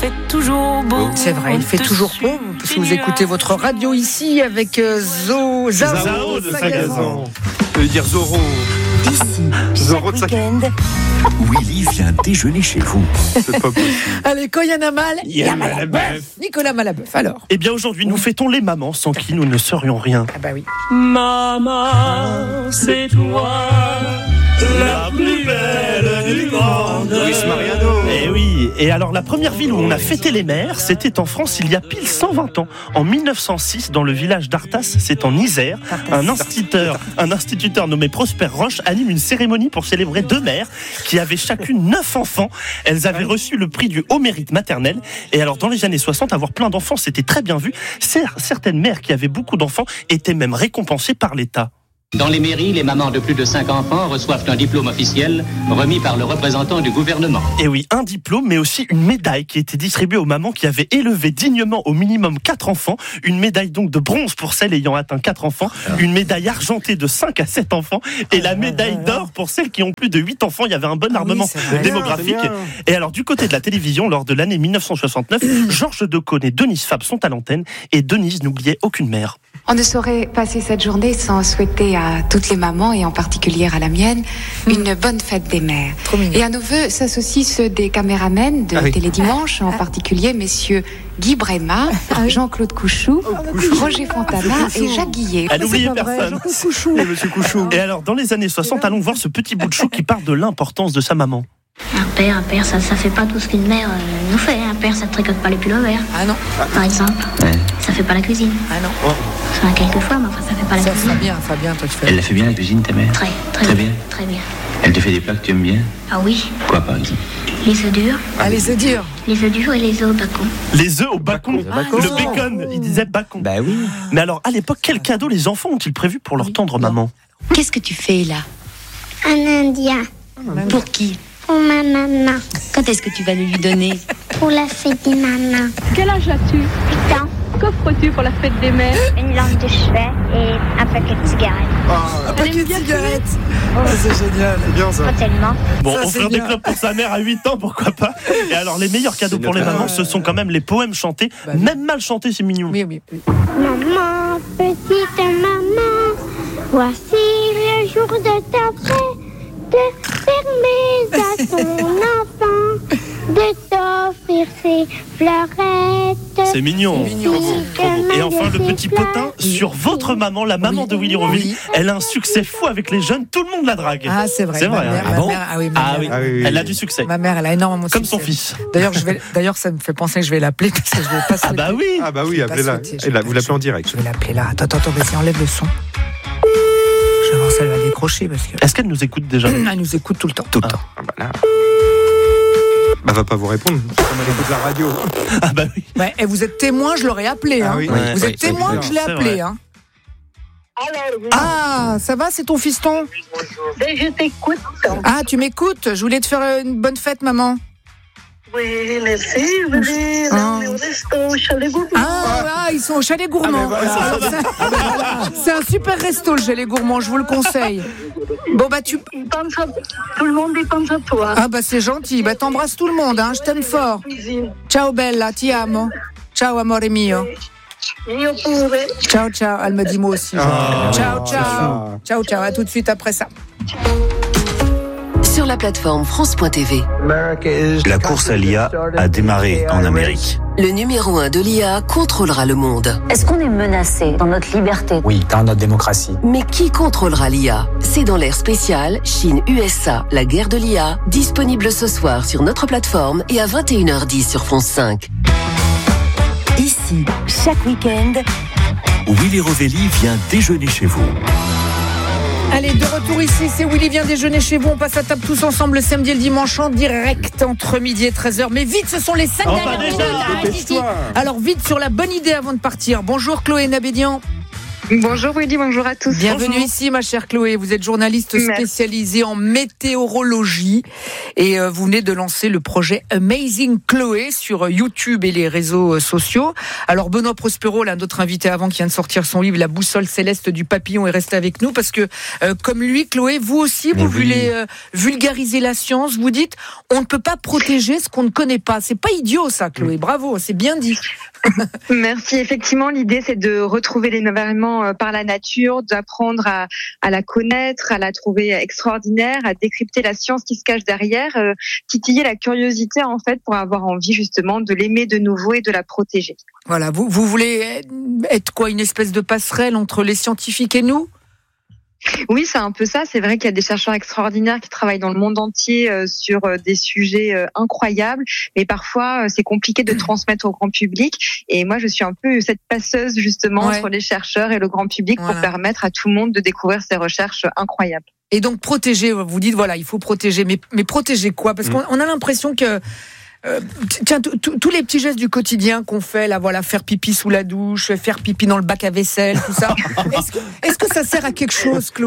fait toujours beau. C'est vrai, il fait toujours beau. Si vous écoutez votre radio ici avec Zao de Sagazan. Ça veut dire Zorro. Ici, Zorro de chaque week-end, Willy vient déjeuner chez vous. C'est pas possible. Allez, quand il y en a mal, il y a Malabeuf. Nicolas Malabeuf, alors. Eh bien aujourd'hui nous fêtons les mamans sans qui nous ne serions rien. Ah bah oui. Maman, c'est toi, la plus belle du monde. Luis Mariano. Eh oui, et alors la première ville où on a fêté les mères, c'était en France il y a pile 120 ans. En 1906, dans le village d'Artas, c'est en Isère, un instituteur nommé Prosper Roche anime une cérémonie pour célébrer deux mères qui avaient chacune 9 enfants. Elles avaient reçu le prix du haut mérite maternel. Et alors dans les années 60, avoir plein d'enfants, c'était très bien vu. Certaines mères qui avaient beaucoup d'enfants étaient même récompensées par l'État. Dans les mairies, les mamans de plus de 5 enfants reçoivent un diplôme officiel remis par le représentant du gouvernement. Et oui, un diplôme, mais aussi une médaille qui était distribuée aux mamans qui avaient élevé dignement au minimum 4 enfants. Une médaille donc de bronze pour celles ayant atteint 4 enfants. Une médaille argentée de 5 à 7 enfants. Et la médaille d'or pour celles qui ont plus de 8 enfants. Il y avait un bon armement démographique. Et alors, du côté de la télévision, lors de l'année 1969, Georges Decaune et Denise Fabre sont à l'antenne. Et Denise n'oubliait aucune mère. On ne saurait passer cette journée sans souhaiter à toutes les mamans, et en particulier à la mienne, une bonne fête des mères. Et à nos vœux s'associent ceux des caméramens de Télédimanche, en particulier messieurs Guy Bréma, Jean-Claude Couchou, Roger Fontana et Jacques Guillet. Elle n'oubliait personne. Et Monsieur Couchou. Et alors, dans les années 60, allons voir ce petit bout de chou qui parle de l'importance de sa maman. Un père, ça fait pas tout ce qu'une mère nous fait. Un père, ça ne tricote pas les pullovers. Ah non. Par exemple. Ça fait pas la cuisine. Ah non. Enfin, quelquefois, mais enfin, ça fait pas la cuisine. Fabien, toi tu fais. Elle la fait bien la cuisine, ta mère? Très bien. Très bien. Elle te fait des plats que tu aimes bien? Ah oui. Quoi par exemple? Les œufs durs. Ah, les œufs durs. Les œufs durs et les œufs au bacon. Les œufs au bacon. Le bacon, il disait bacon. Bah oui. Mais alors, à l'époque, quel cadeau les enfants ont-ils prévu pour leur tendre maman? qu'est-ce que tu fais là? Un indien. Pour qui? Pour ma maman. Quand est-ce que tu vas le lui donner? Pour la fête des mamans. Quel âge as-tu? 8 ans. Qu'offres-tu pour la fête des mères? Une lampe de chevet et un paquet de cigarettes. Un paquet de cigarettes. C'est génial. C'est bien ça. Pas tellement. Bon, Ça, offrir c'est des bien. clopes pour sa mère à 8 ans, pourquoi pas? Et alors, les meilleurs cadeaux pour les mamans, ce sont quand même les poèmes chantés. Bah oui. Même mal chantés, c'est mignon. Oui. Maman, petite maman, voici le jour de ta fête. Permets à ton enfant de t'offrir ses fleurettes. C'est mignon. Et enfin, le petit potin sur votre maman, la maman de Willy Rovelli. Oui. Elle a un succès fou avec les jeunes, tout le monde la drague. Ah, c'est vrai. C'est vrai. Ma mère, Ah ma bon? mère, Ah oui, oui. elle a du succès. Ma mère, elle a énormément de Comme succès. son fils. D'ailleurs, ça me fait penser que je vais l'appeler parce que je vais pas Ah bah oui. Ah bah oui, appelez-la. Vous l'appelez en direct. Je vais l'appeler là. Attends, vas-y, enlève le son. Je vais voir si elle va décrocher parce que. Est-ce qu'elle nous écoute déjà? Elle nous écoute tout le temps. Ah bah là. Bah va pas vous répondre. Comme elle écoute la radio. Ah bah oui. Ouais, et vous êtes témoin, je l'aurais appelé. Hein. Ah oui. Vous Ouais, êtes témoin c'est que je l'ai c'est appelé. vrai. Hein. Ah, ça va, c'est ton fiston? Je t'écoute. Ah, tu m'écoutes? Je voulais te faire une bonne fête, maman. Oui, merci. Venez, Ah. on est au resto, au Chalet Gourmand. Ah, ils sont au Chalet Gourmand. Ah, mais Alors, c'est un super resto, le Chalet Gourmand, je vous le conseille. Bon, bah, Tout le monde y pense à toi. Ah, bah, c'est gentil. Bah, t'embrasses tout le monde, hein. Je t'aime fort. Ciao, bella, ti amo. Ciao, amore mio. Io pure. Ciao, ciao. Elle me dit moi aussi. Ciao, ciao. Ciao, ciao. À tout de suite après ça. Sur la plateforme France.tv. La course à l'IA a démarré en Amérique. Le numéro 1 de l'IA contrôlera le monde. Est-ce qu'on est menacé dans notre liberté? Oui, dans notre démocratie. Mais qui contrôlera l'IA? C'est dans l'ère spéciale Chine-USA, la guerre de l'IA, disponible ce soir sur notre plateforme et à 21h10 sur France 5. Ici, chaque week-end, Willy Rovelli vient déjeuner chez vous. Allez, de retour ici, c'est Willy vient déjeuner chez vous. On passe à table tous ensemble le samedi et le dimanche en direct entre midi et 13h. Mais vite, ce sont les 5 dernières minutes. Alors vite sur la bonne idée avant de partir. Bonjour Chloé Nabédian. Bonjour Willy, bonjour à tous. Bienvenue bonjour. Ici, ma chère Chloé. Vous êtes journaliste spécialisée en météorologie et vous venez de lancer le projet Amazing Chloé sur YouTube et les réseaux sociaux. Alors Benoît Prospero, là, notre invité avant, qui vient de sortir son livre La boussole céleste du papillon, est resté avec nous parce que, comme lui, Chloé, vous aussi, vous voulez vulgariser la science. Vous dites, on ne peut pas protéger ce qu'on ne connaît pas. C'est pas idiot ça, Chloé. Bravo, c'est bien dit. Merci. Effectivement, l'idée, c'est de retrouver l'émerveillement par la nature, d'apprendre à la connaître, à la trouver extraordinaire, à décrypter la science qui se cache derrière, titiller la curiosité, en fait, pour avoir envie, justement, de l'aimer de nouveau et de la protéger. Voilà. Vous voulez être quoi, une espèce de passerelle entre les scientifiques et nous ? Oui, c'est un peu ça. C'est vrai qu'il y a des chercheurs extraordinaires qui travaillent dans le monde entier sur des sujets incroyables, mais parfois c'est compliqué de transmettre au grand public. Et moi, je suis un peu cette passeuse justement entre les chercheurs et le grand public pour permettre à tout le monde de découvrir ces recherches incroyables. Et donc protéger, vous dites voilà, il faut protéger, mais protéger quoi ? Parce qu'on a l'impression que tiens, tous les petits gestes du quotidien qu'on fait, là, voilà, faire pipi sous la douche, faire pipi dans le bac à vaisselle, tout ça. Est-ce que ça sert à quelque chose, Chloé ?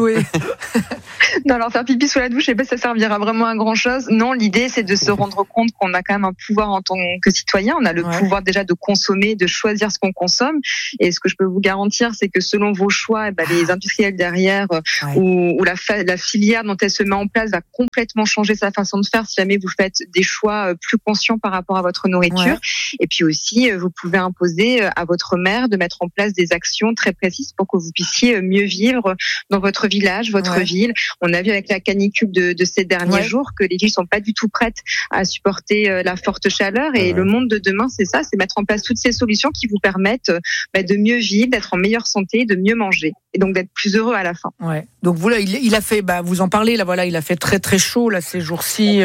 Non, alors faire pipi sous la douche, je sais pas si ça servira vraiment à grand chose. Non, l'idée, c'est de se rendre compte qu'on a quand même un pouvoir en tant que citoyen. On a le pouvoir déjà de consommer, de choisir ce qu'on consomme. Et ce que je peux vous garantir, c'est que selon vos choix, les industriels derrière ou la filière dont elle se met en place va complètement changer sa façon de faire si jamais vous faites des choix plus conscients par rapport à votre nourriture. Et puis aussi, vous pouvez imposer à votre maire de mettre en place des actions très précises pour que vous puissiez mieux vivre dans votre village, votre ville. On a vu avec la canicule de ces derniers jours que les villes sont pas du tout prêtes à supporter la forte chaleur. Et le monde de demain, c'est ça, c'est mettre en place toutes ces solutions qui vous permettent de mieux vivre, d'être en meilleure santé, de mieux manger et donc d'être plus heureux à la fin. Ouais. Donc vous là, il a fait, vous en parlez là, voilà, il a fait très très chaud là ces jours-ci.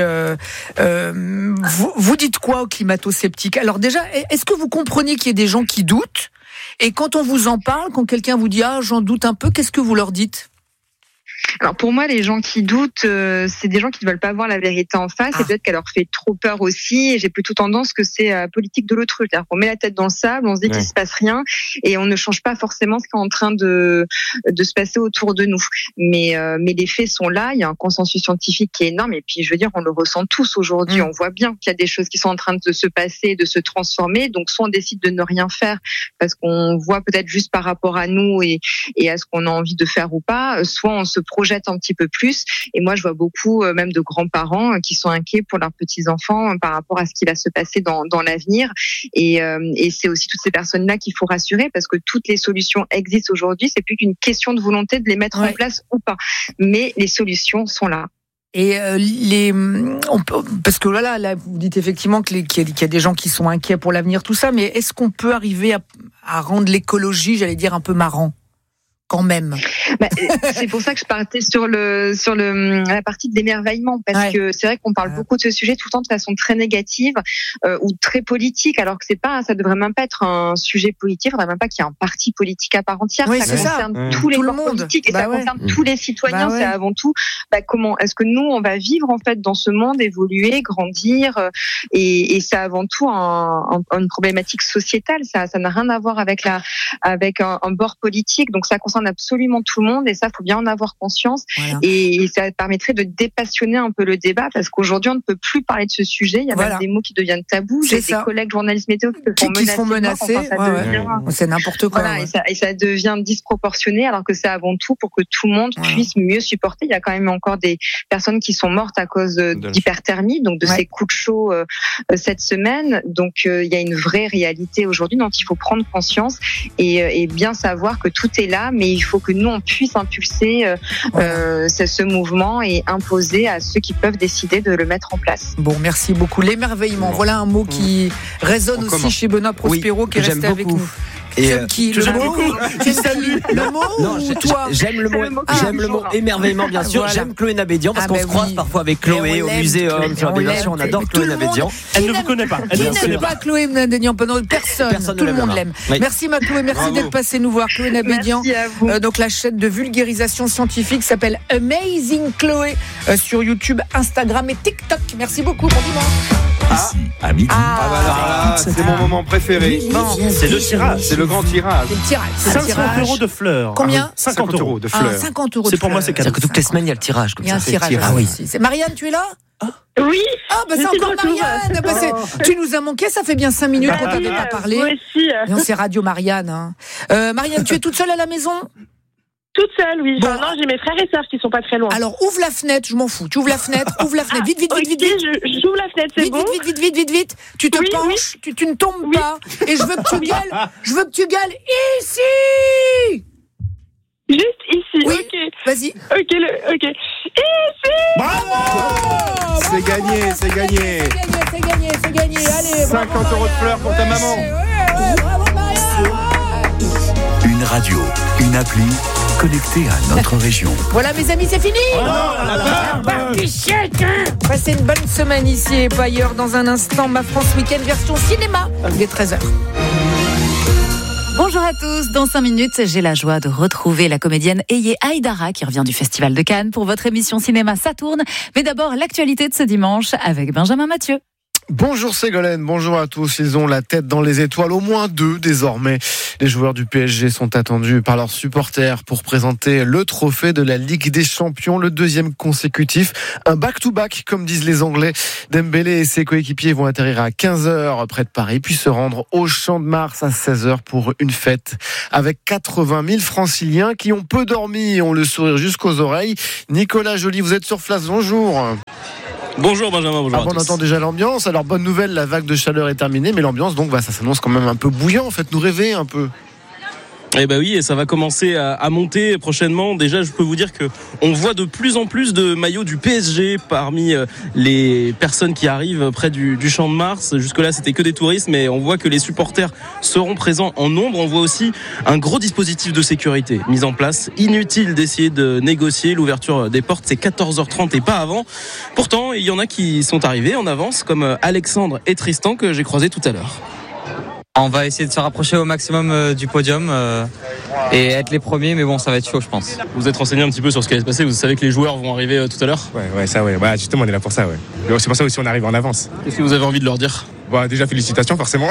Vous dites quoi aux climato-sceptiques ? Alors déjà, est-ce que vous comprenez qu'il y ait des gens qui doutent ? Et quand on vous en parle, quand quelqu'un vous dit j'en doute un peu, qu'est-ce que vous leur dites ? Alors pour moi, les gens qui doutent, c'est des gens qui ne veulent pas voir la vérité en face, et peut-être qu'elle leur fait trop peur aussi. Et j'ai plutôt tendance que c'est politique de l'autruche, c'est-à-dire qu'on met la tête dans le sable, on se dit qu'il se passe rien, et on ne change pas forcément ce qui est en train de se passer autour de nous. Mais les faits sont là. Il y a un consensus scientifique qui est énorme, et puis je veux dire, on le ressent tous aujourd'hui. On voit bien qu'il y a des choses qui sont en train de se passer, de se transformer. Donc soit on décide de ne rien faire parce qu'on voit peut-être juste par rapport à nous et à ce qu'on a envie de faire ou pas, soit on se projette un petit peu plus. Et moi, je vois beaucoup, même de grands-parents, qui sont inquiets pour leurs petits-enfants par rapport à ce qui va se passer dans l'avenir. Et c'est aussi toutes ces personnes-là qu'il faut rassurer, parce que toutes les solutions existent aujourd'hui. C'est plus qu'une question de volonté de les mettre en place ou pas. Mais les solutions sont là. Et parce que là, vous dites effectivement qu'il y a des gens qui sont inquiets pour l'avenir, tout ça. Mais est-ce qu'on peut arriver à rendre l'écologie, j'allais dire, un peu marrant ? Quand même. C'est pour ça que je partais sur la partie de l'émerveillement, parce que c'est vrai qu'on parle beaucoup de ce sujet tout le temps de façon très négative ou très politique, alors que ça devrait même pas être un sujet politique, il faudrait même pas qu'il y ait un parti politique à part entière. Ça concerne tous les corps politiques et ça concerne tous les citoyens. C'est avant tout comment est-ce que nous on va vivre en fait dans ce monde, évoluer, grandir, et c'est avant tout une problématique sociétale. Ça n'a rien à voir avec un bord politique, donc ça concerne absolument tout le monde, et ça, faut bien en avoir conscience. Et ça permettrait de dépassionner un peu le débat, parce qu'aujourd'hui, on ne peut plus parler de ce sujet. Il y a même des mots qui deviennent tabous. J'ai des collègues journalistes météo qui se font menacer. C'est n'importe quoi. Et ça devient disproportionné, alors que c'est avant tout pour que tout le monde puisse mieux supporter. Il y a quand même encore des personnes qui sont mortes à cause d'hyperthermie, donc de ces coups de chaud cette semaine. Donc, il y a une vraie réalité aujourd'hui dont il faut prendre conscience et bien savoir que tout est là, mais il faut que nous, on puisse impulser ce mouvement et imposer à ceux qui peuvent décider de le mettre en place. Bon, merci beaucoup. L'émerveillement, voilà un mot qui résonne aussi chez Benoît Prospero, qui est resté avec nous. Et le mot non, ou toi? J'aime le mot émerveillement, bien sûr. Voilà. J'aime Chloé Nabédian parce qu'on se croise parfois avec Chloé au muséum. Bien sûr, on adore Chloé Nabédian. Elle ne vous connaît pas. Qui n'aime pas Chloé Nabédian? Personne. Tout le monde l'aime. Merci ma Chloé, merci d'être passée nous voir. Chloé Nabédian. Donc la chaîne de vulgarisation scientifique s'appelle Amazing Chloé sur YouTube, Instagram et TikTok. Merci beaucoup. Bon dimanche. Ici, à midi. c'est mon moment préféré. C'est le tirage. C'est le grand tirage. C'est le tirage. 500 euros de fleurs. Combien 50 euros de fleurs. 50 euros. C'est pour moi, c'est cadeau. C'est-à-dire que toutes les semaines, il y a le tirage. Comme il y a un ça. tirage. Ah oui. Marianne, tu es là? Oui. Ah, bah c'est encore Marianne. Tu nous as manqué, ça fait bien 5 minutes qu'on t'avait pas parlé. Moi aussi. Non, c'est Radio Marianne. Hein. Marianne, tu es toute seule à la maison? Toute seule, oui. Bon. Non, j'ai mes frères et sœurs qui sont pas très loin. Alors, ouvre la fenêtre, je m'en fous. Tu ouvres la fenêtre, Vite, vite. J'ouvre la fenêtre, c'est bon. Vite. Tu te penches, tu ne tombes pas. Et je veux que tu gueules ici. Juste ici, oui. ok. Vas-y. Ok. Ici. Bravo. C'est gagné. C'est gagné. Allez, 50 euros de fleurs pour ta maman. Bravo, Marianne. Une radio, une appli connectée à notre région. Voilà, mes amis, c'est fini. Passez une bonne semaine ici et pas ailleurs. Dans un instant, Ma France Week-end version cinéma. Il est 13h. Bonjour à tous, dans 5 minutes, j'ai la joie de retrouver la comédienne Eye Aïdara qui revient du Festival de Cannes pour votre émission cinéma Saturne. Mais d'abord, l'actualité de ce dimanche avec Benjamin Mathieu. Bonjour Ségolène, bonjour à tous. Ils ont la tête dans les étoiles, au moins 2 désormais. Les joueurs du PSG sont attendus par leurs supporters pour présenter le trophée de la Ligue des Champions, le 2e consécutif. Un back-to-back, comme disent les Anglais. Dembélé et ses coéquipiers vont atterrir à 15h près de Paris, puis se rendre au Champ de Mars à 16h pour une fête. Avec 80 000 franciliens qui ont peu dormi et ont le sourire jusqu'aux oreilles. Nicolas Joly, vous êtes sur place, bonjour. Bonjour Benjamin, bonjour à tous. On entend déjà l'ambiance. Alors bonne nouvelle, la vague de chaleur est terminée, mais l'ambiance donc ça s'annonce quand même un peu bouillant. Faites-nous rêver un peu. Eh ben oui, et ça va commencer à monter prochainement. Déjà, je peux vous dire que on voit de plus en plus de maillots du PSG parmi les personnes qui arrivent près du Champ de Mars. Jusque-là, c'était que des touristes, mais on voit que les supporters seront présents en nombre. On voit aussi un gros dispositif de sécurité mis en place. Inutile d'essayer de négocier l'ouverture des portes. C'est 14h30 et pas avant. Pourtant, il y en a qui sont arrivés en avance, comme Alexandre et Tristan que j'ai croisés tout à l'heure. On va essayer de se rapprocher au maximum du podium et être les premiers, mais bon, ça va être chaud, je pense. Vous êtes renseigné un petit peu sur ce qui va se passer. Vous savez que les joueurs vont arriver tout à l'heure. Ouais, ça, ouais. Bah, justement, on est là pour ça, ouais. C'est pour ça aussi on arrive en avance. Qu'est-ce que vous avez envie de leur dire? Bah, déjà félicitations forcément.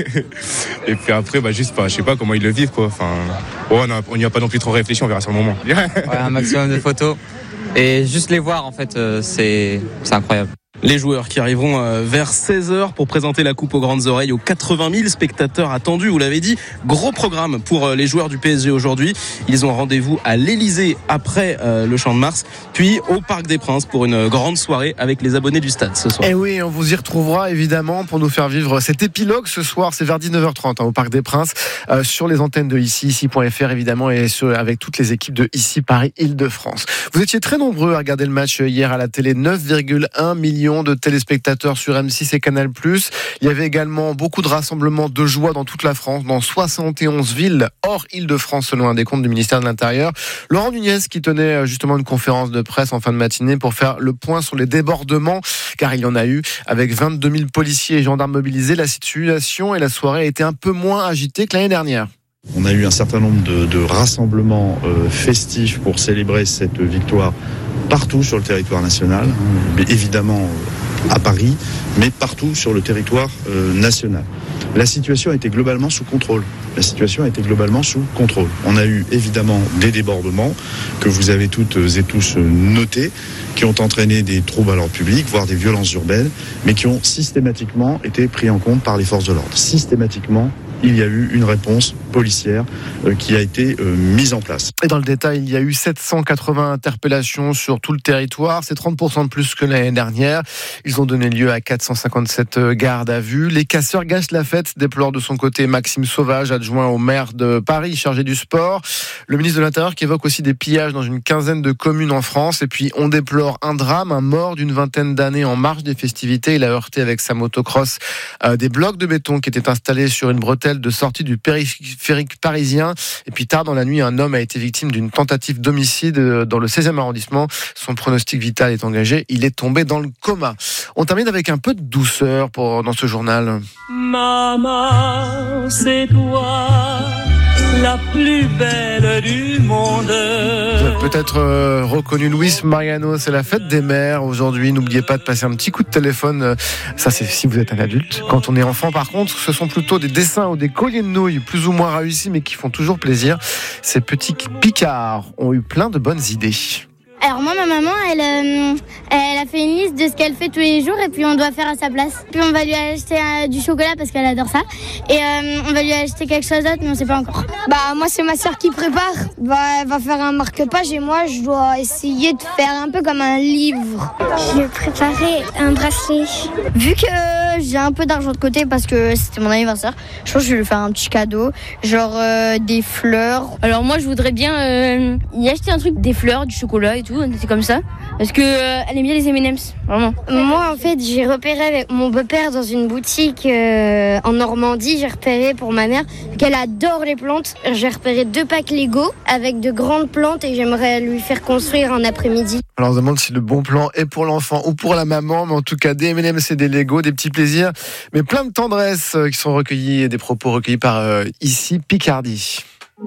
Et puis après, juste, je sais pas comment ils le vivent, quoi. Enfin, on n'y a pas non plus trop réfléchi, on verra sur le moment. Ouais, un maximum de photos et juste les voir, en fait, c'est incroyable. Les joueurs qui arriveront vers 16h pour présenter la coupe aux grandes oreilles aux 80 000 spectateurs attendus. Vous l'avez dit, gros programme pour les joueurs du PSG aujourd'hui. Ils ont rendez-vous à l'Elysée après le Champ de Mars, puis au Parc des Princes pour une grande soirée avec les abonnés du stade ce soir. Et oui, on vous y retrouvera évidemment pour nous faire vivre cet épilogue ce soir. C'est vers 19h30 au Parc des Princes sur les antennes de ici.fr évidemment et avec toutes les équipes de Ici Paris Île-de-France. Vous étiez très nombreux à regarder le match hier à la télé, 9,1 millions de téléspectateurs sur M6 et Canal+. Il y avait également beaucoup de rassemblements de joie dans toute la France, dans 71 villes hors Île-de-France selon un décompte du ministère de l'Intérieur. Laurent Nunez qui tenait justement une conférence de presse en fin de matinée pour faire le point sur les débordements, car il y en a eu avec 22 000 policiers et gendarmes mobilisés. La situation et la soirée a été un peu moins agitée que l'année dernière. On a eu un certain nombre de rassemblements festifs pour célébrer cette victoire partout sur le territoire national, mais évidemment à Paris, mais partout sur le territoire national. La situation a été globalement sous contrôle. On a eu évidemment des débordements que vous avez toutes et tous notés, qui ont entraîné des troubles à l'ordre public, voire des violences urbaines, mais qui ont systématiquement été pris en compte par les forces de l'ordre. Systématiquement, il y a eu une réponse policière qui a été mise en place. Et dans le détail, il y a eu 780 interpellations sur tout le territoire. C'est 30% de plus que l'année dernière. Ils ont donné lieu à 457 gardes à vue. Les casseurs gâchent la fête, déplore de son côté Maxime Sauvage, adjoint au maire de Paris, chargé du sport. Le ministre de l'Intérieur qui évoque aussi des pillages dans une quinzaine de communes en France. Et puis, on déplore un drame, un mort d'une vingtaine d'années en marge des festivités. Il a heurté avec sa motocross des blocs de béton qui étaient installés sur une bretelle de sortie du périphérique parisien. Et puis tard dans la nuit, un homme a été victime d'une tentative d'homicide dans le 16e arrondissement. Son pronostic vital est engagé. Il est tombé dans le coma. On termine avec un peu de douceur dans ce journal. Maman, c'est toi la plus belle du monde. Vous avez peut-être reconnu Luis Mariano, c'est la fête des mères aujourd'hui. N'oubliez pas de passer un petit coup de téléphone. Ça, c'est si vous êtes un adulte. Quand on est enfant, par contre, ce sont plutôt des dessins ou des colliers de nouilles plus ou moins réussis, mais qui font toujours plaisir. Ces petits picards ont eu plein de bonnes idées. Alors moi, ma maman, elle a fait une liste de ce qu'elle fait tous les jours et puis on doit faire à sa place. Puis on va lui acheter du chocolat parce qu'elle adore ça. Et on va lui acheter quelque chose d'autre, mais on sait pas encore. Moi, c'est ma soeur qui prépare. Elle va faire un marque-page et moi, je dois essayer de faire un peu comme un livre. Je vais préparer un bracelet. Vu que j'ai un peu d'argent de côté parce que c'était mon anniversaire, je pense que je vais lui faire un petit cadeau, genre des fleurs. Alors moi, je voudrais bien y acheter un truc, des fleurs, du chocolat et tout, c'est comme ça. Parce que elle aime bien les M&M's, vraiment. Moi, en fait, j'ai repéré avec mon beau-père dans une boutique en Normandie. J'ai repéré pour ma mère qu'elle adore les plantes. J'ai repéré 2 packs Lego avec de grandes plantes et j'aimerais lui faire construire un après-midi. Alors on se demande si le bon plan est pour l'enfant ou pour la maman, mais en tout cas des M&M's et des Lego, des petits plaisirs, mais plein de tendresse qui sont recueillis et des propos recueillis par ici Picardie.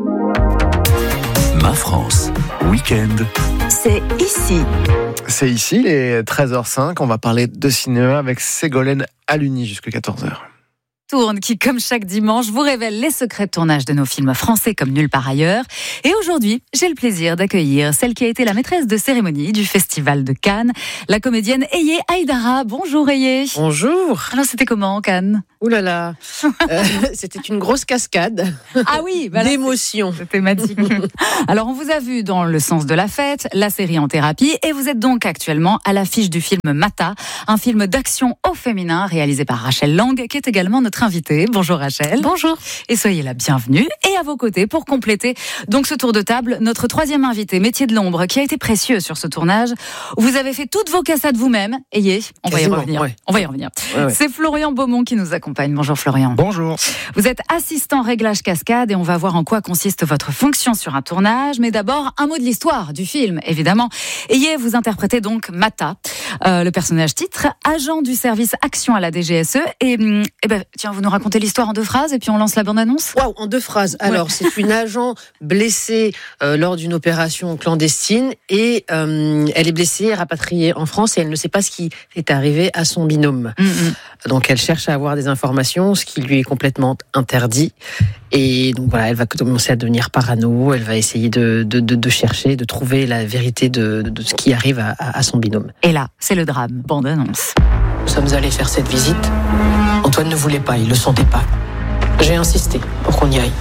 Ma France, week-end. C'est ici. C'est ici, il est 13h05. On va parler de cinéma avec Ségolène Aluni jusqu'à 14h. Tourne qui, comme chaque dimanche, vous révèle les secrets de tournage de nos films français comme nulle part ailleurs. Et aujourd'hui, j'ai le plaisir d'accueillir celle qui a été la maîtresse de cérémonie du Festival de Cannes, la comédienne Eye Haïdara. Bonjour Eye. Bonjour. Alors c'était comment Cannes? Ouh là là, c'était une grosse cascade. Ah oui, d'émotions. C'est thématique. Alors on vous a vu dans Le sens de la fête, la série En thérapie, et vous êtes donc actuellement à l'affiche du film Mata, un film d'action au féminin réalisé par Rachel Lang, qui est également notre invitée. Bonjour Rachel. Bonjour. Et soyez la bienvenue. Et à vos côtés, pour compléter donc ce tour de table, notre troisième invité, métier de l'ombre, qui a été précieux sur ce tournage. Vous avez fait toutes vos cassades vous-même. Ayez, on va y revenir. Ouais. On va y revenir. Ouais. C'est Florian Beaumont qui nous accompagne. Bonjour Florian. Bonjour. Vous êtes assistant réglage cascade et on va voir en quoi consiste votre fonction sur un tournage. Mais d'abord, un mot de l'histoire du film, évidemment. Ayez, vous interprétez donc Mata, le personnage titre, agent du service action à la DGSE. Et tiens, vous nous racontez l'histoire en 2 phrases et puis on lance la bande-annonce. Waouh, en 2 phrases. Alors, c'est une agent blessée lors d'une opération clandestine et elle est blessée, rapatriée en France et elle ne sait pas ce qui est arrivé à son binôme. Donc, elle cherche à avoir des informations, ce qui lui est complètement interdit. Et donc voilà, elle va commencer à devenir parano. Elle va essayer de chercher, de trouver la vérité de ce qui arrive à son binôme. Et là, c'est le drame. Bande-annonce. Nous sommes allés faire cette visite. Antoine ne voulait pas, il le sentait pas. J'ai insisté pour qu'on y aille.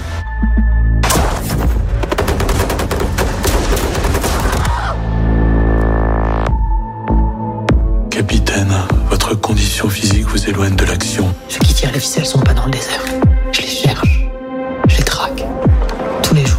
Capitaine, votre condition physique vous éloigne de l'action. Ceux qui tirent les ficelles sont pas dans le désert. Je les cherche. Je les traque. Tous les jours.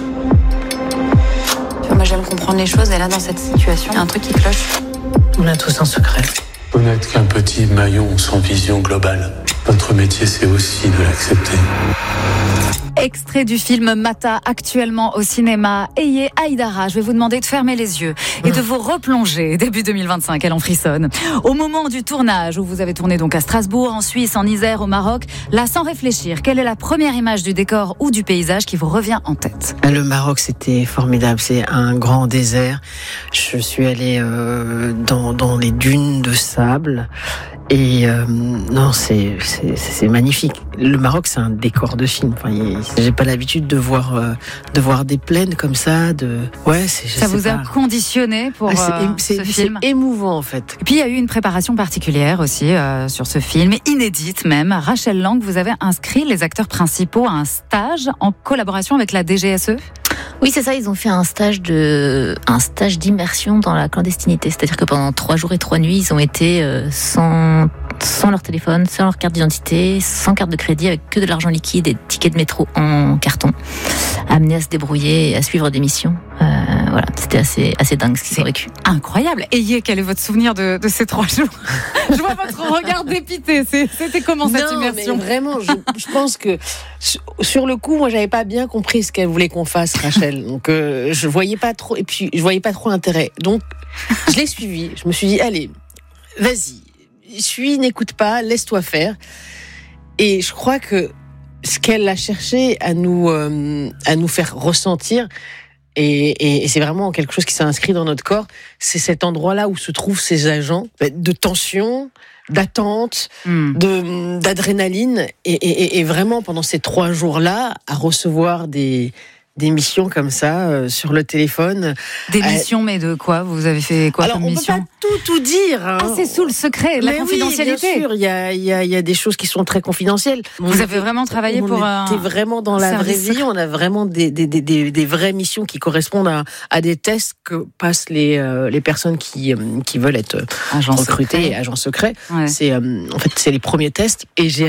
Moi, j'aime comprendre les choses et là, dans cette situation, il y a un truc qui cloche. On a tous un secret. Vous n'êtes qu'un petit maillon sans vision globale. Votre métier, c'est aussi de l'accepter. Extrait du film Mata, actuellement au cinéma. Eye Haïdara, je vais vous demander de fermer les yeux et de vous replonger début 2025, elle en frissonne. Au moment du tournage, où vous avez tourné donc à Strasbourg, en Suisse, en Isère, au Maroc, là, sans réfléchir, quelle est la première image du décor ou du paysage qui vous revient en tête? Le Maroc, c'était formidable. C'est un grand désert. Je suis allée dans les dunes de sable. Et non, c'est magnifique. Le Maroc, c'est un décor de film. Enfin, j'ai pas l'habitude de voir des plaines comme ça. Ça vous a conditionné pour ce film. C'est émouvant en fait. Et puis il y a eu une préparation particulière aussi sur ce film, inédite même. Rachel Lang, vous avez inscrit les acteurs principaux à un stage en collaboration avec la DGSE. Oui, c'est ça, ils ont fait un stage d'immersion dans la clandestinité. C'est-à-dire que pendant 3 jours et 3 nuits, ils ont été sans leur téléphone, sans leur carte d'identité, sans carte de crédit, avec que de l'argent liquide et des tickets de métro en carton, amenés à se débrouiller et à suivre des missions. Voilà, c'était assez dingue ce qu'ils ont vécu. Incroyable. Ayez, quel est votre souvenir de ces 3 jours? Je vois votre regard dépité. C'était comment cette immersion? Mais vraiment, je pense que sur le coup, moi, j'avais pas bien compris ce qu'elle voulait qu'on fasse, Rachel. Donc, je voyais pas trop, et puis je voyais pas trop l'intérêt. Donc, je l'ai suivi. Je me suis dit, allez, vas-y, n'écoute pas, laisse-toi faire. Et je crois que ce qu'elle a cherché à nous faire ressentir, et c'est vraiment quelque chose qui s'est inscrit dans notre corps, c'est cet endroit-là où se trouvent ces agents de tension, d'attente, d'adrénaline, et vraiment pendant ces 3 jours-là, à recevoir des missions comme ça sur le téléphone. Des missions, mais de quoi? Vous avez fait quoi comme mission? Alors, on peut pas tout dire. Hein. Ah, c'est sous le secret, la confidentialité. Oui, bien sûr, il y a des choses qui sont très confidentielles. Vous avez vraiment travaillé pour un... On était vraiment dans la vraie vie, on a vraiment des vraies missions qui correspondent à des tests que passent les personnes qui veulent être recrutées, agents secrets. Ouais. En fait, c'est les premiers tests, et j'ai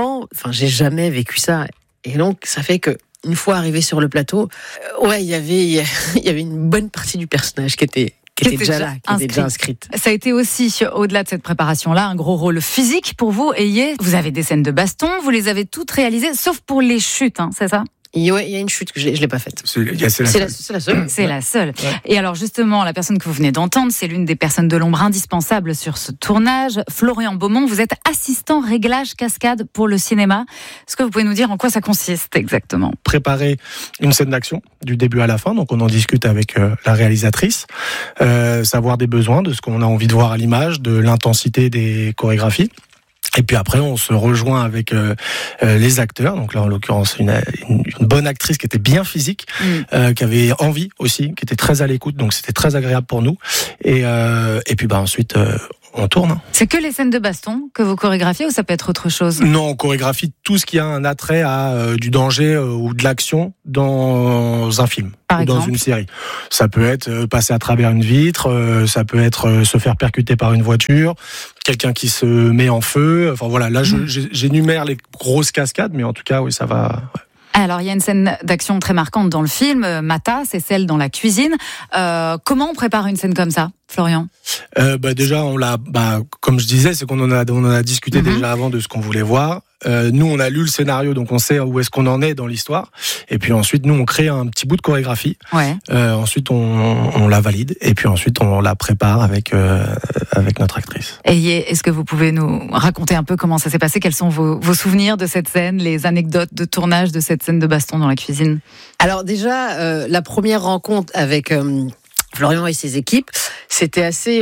jamais vécu ça. Et donc, ça fait que une fois arrivé sur le plateau, il y avait une bonne partie du personnage qui était déjà là, qui était déjà inscrite. Ça a été aussi, au-delà de cette préparation-là, un gros rôle physique pour vous. Vous avez des scènes de baston, vous les avez toutes réalisées, sauf pour les chutes, hein, c'est ça? Il y a une chute que je l'ai pas faite. C'est la seule. C'est la seule. Ouais. Et alors justement, la personne que vous venez d'entendre, c'est l'une des personnes de l'ombre indispensables sur ce tournage. Florian Beaumont, vous êtes assistant réglage cascade pour le cinéma. Est-ce que vous pouvez nous dire en quoi ça consiste exactement? Préparer une scène d'action du début à la fin, donc on en discute avec la réalisatrice, savoir des besoins, de ce qu'on a envie de voir à l'image, de l'intensité des chorégraphies. Et puis après, on se rejoint avec les acteurs. Donc là, en l'occurrence, une bonne actrice qui était bien physique, qui avait envie aussi, qui était très à l'écoute. Donc c'était très agréable pour nous. Et puis ensuite, on tourne. C'est que les scènes de baston que vous chorégraphiez, ou ça peut être autre chose? Non, on chorégraphie tout ce qui a un attrait à du danger ou de l'action dans un film. Ou dans une série. Ça peut être passer à travers une vitre, ça peut être se faire percuter par une voiture, quelqu'un qui se met en feu. Enfin voilà, là j'énumère les grosses cascades, mais en tout cas, oui, ça va... Ouais. Alors, il y a une scène d'action très marquante dans le film, Mata, c'est celle dans la cuisine. Comment on prépare une scène comme ça, Florian? Déjà, comme je disais, c'est qu'on en a discuté déjà avant de ce qu'on voulait voir. Nous, on a lu le scénario, donc on sait où est-ce qu'on en est dans l'histoire. Et puis ensuite, nous, on crée un petit bout de chorégraphie. Ouais. Ensuite, on la valide. Et puis ensuite, on la prépare avec notre actrice. Et est-ce que vous pouvez nous raconter un peu comment ça s'est passé? Quels sont vos souvenirs de cette scène, les anecdotes de tournage de cette scène de baston dans la cuisine? Alors déjà, la première rencontre avec Florian et ses équipes, c'était assez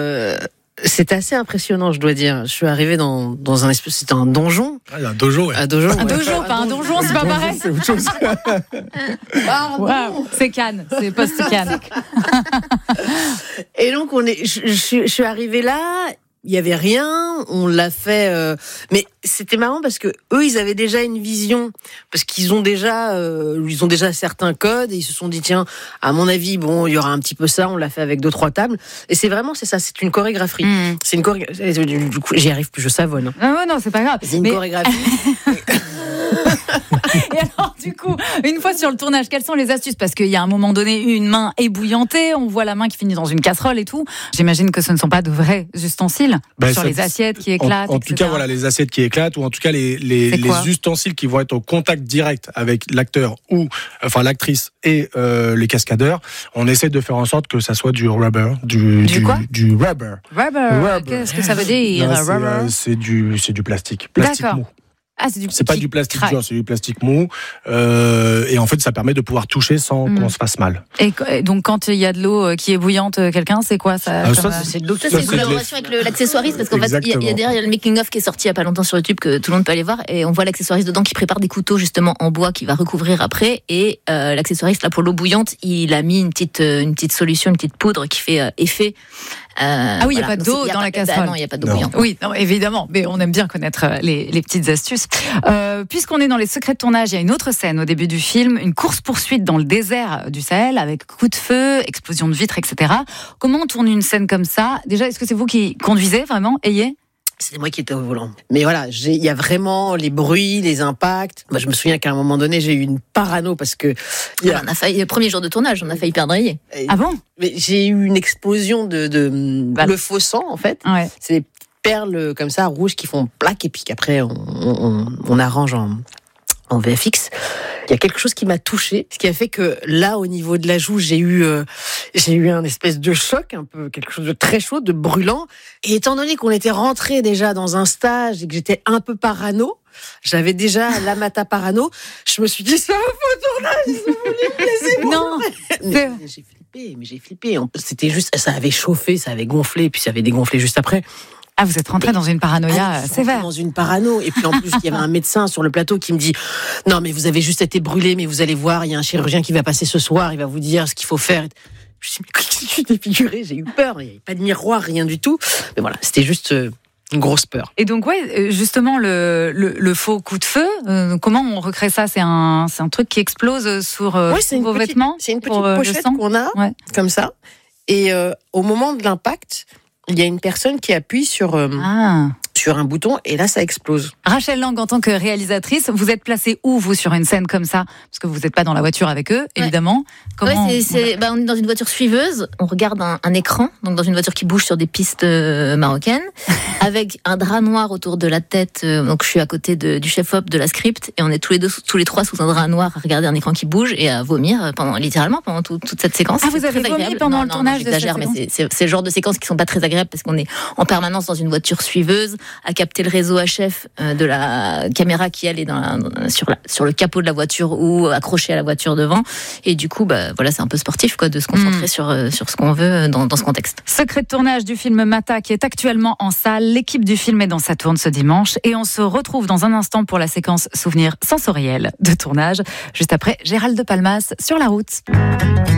impressionnant, je dois dire. Je suis arrivée dans un espèce, c'était un donjon. Un dojo, ouais. Un dojo, pas un donjon, c'est pas pareil. C'est autre chose. Wow, c'est Cannes, c'est post-Cannes. Et donc je suis arrivée là. Il y avait rien, on l'a fait, mais c'était marrant parce que eux, ils avaient déjà une vision, parce qu'ils ont déjà certains codes, et ils se sont dit tiens, à mon avis, il y aura un petit peu ça, on l'a fait avec 2-3 tables, et c'est ça, c'est une chorégraphie. C'est une chorégraphie. Du coup, j'y arrive plus, je savonne. Non, c'est pas grave. C'est une chorégraphie. Et alors, du coup, une fois sur le tournage, quelles sont les astuces? Parce qu'il y a un moment donné, une main ébouillantée, on voit la main qui finit dans une casserole et tout. J'imagine que ce ne sont pas de vrais ustensiles sur les assiettes qui éclatent. En tout cas, voilà, les assiettes qui éclatent, ou en tout cas les ustensiles qui vont être au contact direct avec l'acteur ou l'actrice et les cascadeurs. On essaie de faire en sorte que ça soit du rubber, du rubber. Rubber. Qu'est-ce que ça veut dire? C'est du plastique mou. Ah, c'est pas du plastique dur, c'est du plastique mou. Et en fait, ça permet de pouvoir toucher sans qu'on se fasse mal. Et donc, quand il y a de l'eau qui est bouillante, quelqu'un, c'est quoi ça? C'est de l'eau. Ça, c'est une collaboration avec l'accessoiriste, parce qu'en fait, il y a derrière le making-of qui est sorti il y a pas longtemps sur YouTube, que tout le monde peut aller voir, et on voit l'accessoiriste dedans qui prépare des couteaux justement en bois qui va recouvrir après, et l'accessoiriste là pour l'eau bouillante, il a mis une petite solution, une petite poudre qui fait effet. Il n'y a pas d'eau dans la casserole. Non, il n'y a pas d'eau bouillante. Oui, non, évidemment, mais on aime bien connaître les petites astuces. Puisqu'on est dans les secrets de tournage, il y a une autre scène au début du film, une course-poursuite dans le désert du Sahel avec coup de feu, explosion de vitres, etc. Comment on tourne une scène comme ça? Déjà, est-ce que c'est vous qui conduisez vraiment, Ayé? C'est moi qui étais au volant. Mais voilà, il y a vraiment les bruits, les impacts. Moi, je me souviens qu'à un moment donné, j'ai eu une parano parce que... on a failli, le premier jour de tournage, on a failli perdre Ayé. Ah bon? Mais j'ai eu une explosion de le faux sang, en fait. Ouais. C'est des perles comme ça, rouges, qui font plaque, et puis qu'après, on arrange en VFX. Il y a quelque chose qui m'a touchée, ce qui a fait que là, au niveau de la joue, j'ai eu un espèce de choc, un peu quelque chose de très chaud, de brûlant. Et étant donné qu'on était rentré déjà dans un stage et que j'étais un peu parano, j'avais déjà la Mata parano. Je me suis dit, ça va pas au tournage, c'est Non, mais j'ai flippé. C'était juste, ça avait chauffé, ça avait gonflé, puis ça avait dégonflé juste après. Ah, vous êtes rentré dans une paranoïa sévère. Dans une parano. Et puis en plus, il y avait un médecin sur le plateau qui me dit non, mais vous avez juste été brûlé, mais vous allez voir, il y a un chirurgien qui va passer ce soir, il va vous dire ce qu'il faut faire. Je me suis dit, mais qu'est-ce que tu t'es figuré ? J'ai eu peur. Il n'y avait pas de miroir, rien du tout. Mais voilà, c'était juste une grosse peur. Et donc, ouais, justement, le faux coup de feu, comment on recrée ça ? C'est un truc qui explose sur vos vêtements ? C'est une petite pochette qu'on a, comme ça. Et au moment de l'impact, il y a une personne qui appuie sur un bouton et là, ça explose. Rachel Lang, en tant que réalisatrice, vous êtes placée où, vous, sur une scène comme ça ? Parce que vous n'êtes pas dans la voiture avec eux, évidemment. Comment on est dans une voiture suiveuse, on regarde un écran, donc dans une voiture qui bouge sur des pistes marocaines, avec un drap noir autour de la tête. Donc je suis à côté du chef-op, de la script, et on est tous les trois sous un drap noir à regarder un écran qui bouge et à vomir littéralement pendant toute cette séquence. Ah, vous avez vomi pendant le tournage de cette séquence ? Mais c'est le genre de séquences qui sont pas très agréables parce qu'on est en permanence dans une voiture suiveuse, à capter le réseau HF de la caméra qui elle est sur le capot de la voiture ou accrochée à la voiture devant. Et du coup, voilà, c'est un peu sportif de se concentrer sur ce qu'on veut dans ce contexte. Secret de tournage du film Mata qui est actuellement en salle. L'équipe du film est dans sa tourne ce dimanche et on se retrouve dans un instant pour la séquence souvenir sensoriel de tournage. Juste après, Gérald de Palmas sur la route.